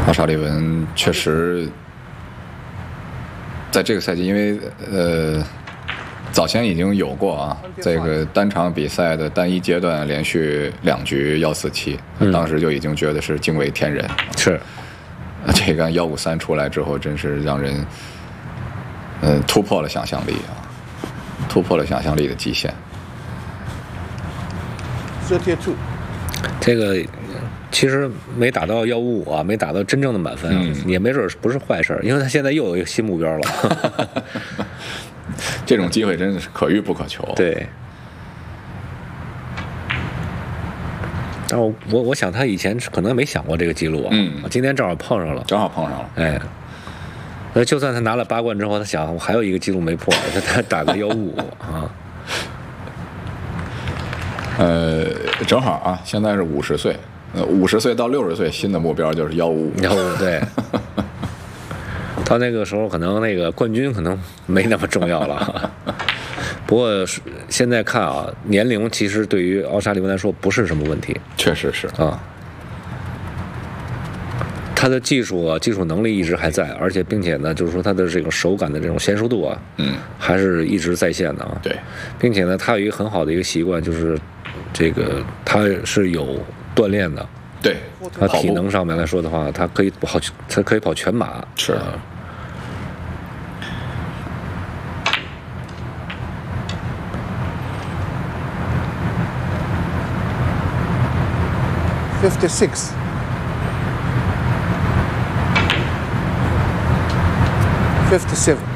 奥沙利文确实在这个赛季，因为早前已经有过啊，这个单场比赛的单一阶段连续2局147，当时就已经觉得是惊为天人。 是， 这个153出来之后，真是让人突破了想象力啊，突破了想象力的极限。 这个其实没打到155啊，没打到真正的满分，也没准不是坏事，因为他现在又有一个新目标了。 这种机会真的是可遇不可求。 对。但我想他以前可能没想过这个记录啊，今天正好碰上了，哎，就算他拿了8冠之后，他想我还有一个记录没破，他打个155啊。 正好啊，现在是50岁，50岁到60岁，新的目标就是155。 对。到那个时候，可能那个冠军可能没那么重要了。不过现在看啊，年龄其实对于奥沙利文来说不是什么问题。 确实是啊，他的技术能力一直还在，而且并且呢，就是说他的这种手感的这种娴熟度啊，还是一直在线的啊。 对， 并且呢，他有一个很好的一个习惯，就是这个他是有锻炼的。 对， 他体能上面来说的话，他可以跑全马。 是啊。 56. 57.